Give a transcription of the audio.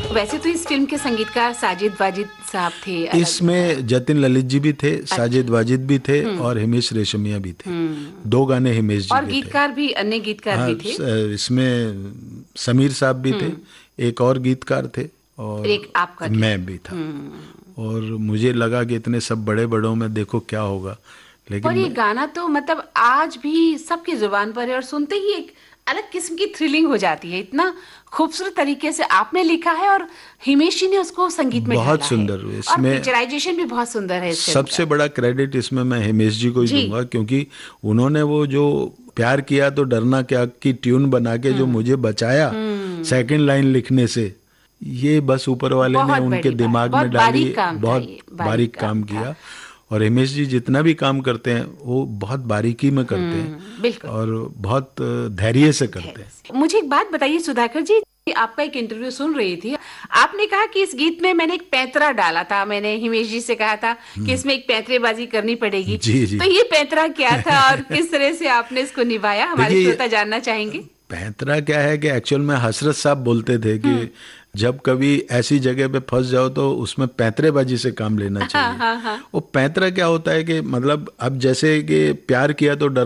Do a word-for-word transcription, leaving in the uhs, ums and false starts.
वैसे तो इस फिल्म के संगीतकार साजिद वाजिद साहब थे। इसमें जतिन ललित जी भी थे, साजिद वाजिद भी थे और हिमेश रेशमिया भी थे। दो गाने हिमेश जी और के गीतकार थे। भी अन्य गीतकार हाँ, भी थे। इसमें समीर साहब भी थे, एक और गीतकार थे और एक आपका मैं भी था। और मुझे लगा कि इतने सब बड़े बड़ों में देखो क्या होगा, लेकिन और ये गाना तो मतलब आज भी सबकी जुबान पर है और सुनते ही एक अलग किस्म की थ्रिलिंग हो जाती है। इतना खूबसूरत तरीके से आपने लिखा है और हिमेश जी ने उसको संगीत में बहुत ढाला सुंदर है। इसमें और पिक्चराइजेशन भी बहुत सुंदर है इस फिल्म सबसे का। बड़ा क्रेडिट इसमें मैं हिमेश जी को ही दूंगा, क्योंकि उन्होंने वो जो प्यार किया तो डरना क्या की ट्यून बना के जो मुझे बचाया सेकंड लाइन लिखने से, ये बस ऊपर वाले ने उनके दिमाग में डाली। बहुत बारीक काम किया। और हिमेश जी जितना भी काम करते हैं वो बहुत बारीकी में करते हैं और बहुत धैर्य से करते हैं। मुझे एक बात बताइए सुधाकर जी, आपका एक इंटरव्यू सुन रही थी, आपने कहा कि इस गीत में मैंने एक पैंतरा डाला था। मैंने हिमेश जी से कहा था कि इसमें एक पैंतरेबाजी करनी पड़ेगी। जी जी। तो ये पैंतरा क्या था और किस तरह से आपने इसको निभाया, हमारे श्रोता जानना चाहेंगे। पैंतरा क्या है कि एक्चुअल में हसरत साहब बोलते थे कि जब कभी ऐसी जगह पे फंस जाओ तो उसमें पैंतरेबाजी से काम लेना चाहिए। हाँ, हाँ, हाँ। वो पैंतरा क्या होता है कि मतलब अब जैसे कि प्यार किया तो डर